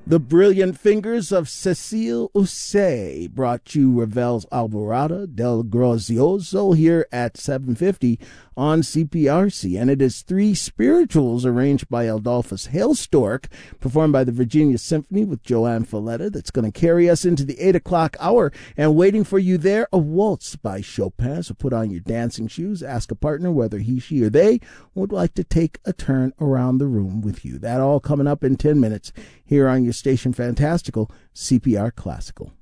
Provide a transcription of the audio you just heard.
The brilliant fingers of Cecile Usse brought you Ravel's Alborada del Grazioso here at 7:50 on CPRC. And it is three spirituals arranged by Adolphus Hailstork, performed by the Virginia Symphony with Joanne Falletta, that's going to carry us into the 8 o'clock hour. And waiting for you there, a waltz by Chopin. So put on your dancing shoes, ask a partner whether he, she, or they would like to take a turn around the room with you. That all coming up in 10 minutes here on your station Fantastical, CPR Classical.